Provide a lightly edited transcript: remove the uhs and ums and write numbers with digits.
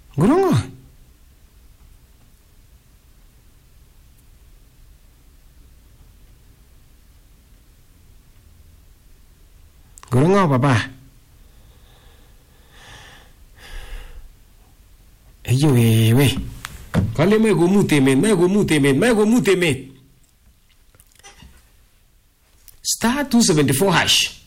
Gurungo. Gurungo papa. Ayo we. Kale mai go mutemen. Star 274 hash.